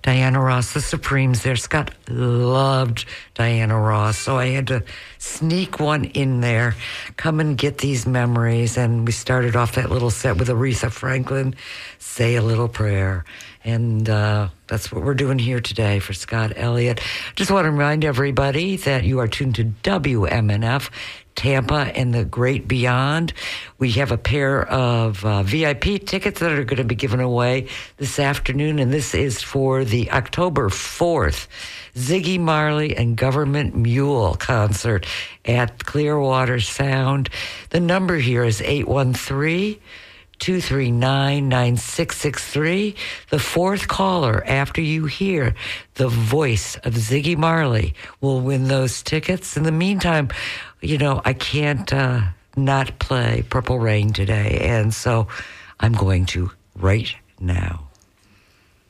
Diana Ross, the Supremes there. Scott loved Diana Ross, so I had to sneak one in there. Come and get these memories. And we started off that little set with Aretha Franklin, Say a Little Prayer. And that's what we're doing here today for Scott Elliott. Just want to remind everybody that you are tuned to WMNF, Tampa and the Great Beyond. We have a pair of VIP tickets that are going to be given away this afternoon, and this is for the October 4th Ziggy Marley and Government Mule concert at Clearwater Sound. The number here is 813-239-9663. The fourth caller after you hear the voice of Ziggy Marley will win those tickets. In the meantime, you know, I can't not play Purple Rain today, and so I'm going to right now.